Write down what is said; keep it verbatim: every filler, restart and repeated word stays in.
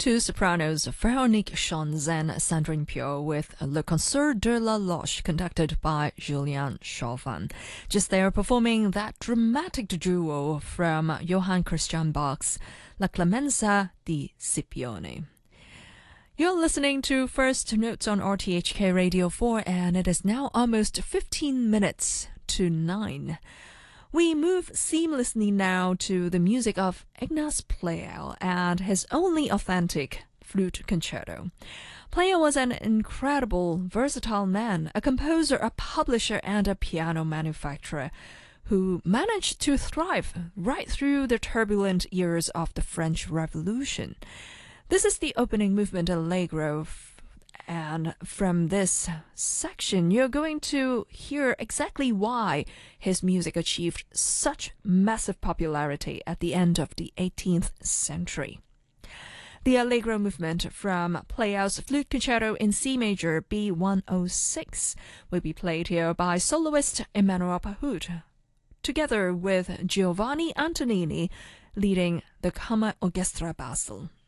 Two sopranos, Véronique Gens and Sandrine Pio, with Le Concert de la Loche, conducted by Julien Chauvin. Just there performing that dramatic duo from Johann Christian Bach's La Clemenza di Scipione. You're listening to First Notes on R T H K Radio four, and it is now almost fifteen minutes to nine. We move seamlessly now to the music of Ignaz Pleyel and his only authentic flute concerto. Pleyel was an incredible, versatile man, a composer, a publisher, and a piano manufacturer who managed to thrive right through the turbulent years of the French Revolution. This is the opening movement, Allegro. And from this section, you're going to hear exactly why his music achieved such massive popularity at the end of the eighteenth century. The Allegro movement from Pleyel's Flute Concerto in C major B one oh six will be played here by soloist Emmanuel Pahud, together with Giovanni Antonini leading the Kammerorchester Basel.